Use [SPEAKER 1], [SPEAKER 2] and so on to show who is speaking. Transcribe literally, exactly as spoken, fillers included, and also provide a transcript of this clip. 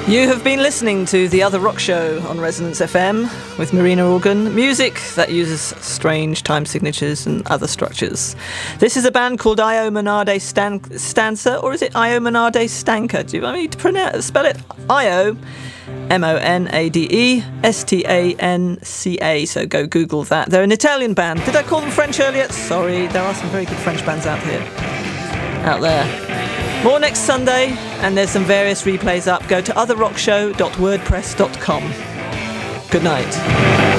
[SPEAKER 1] You have been listening to The Other Rock Show on Resonance F M with Marina Organ, music that uses strange time signatures and other structures. This is a band called Io Monade Stan- Stanza, or is it Io Monade Stanka? Do you want me to pronounce, spell it? Io, M O N A D E, S T A N C A, so go Google that. They're an Italian band. Did I call them French earlier? Sorry, there are some very good French bands out here, out there. More next Sunday, and there's some various replays up. Go to other rock show dot wordpress dot com. Good night.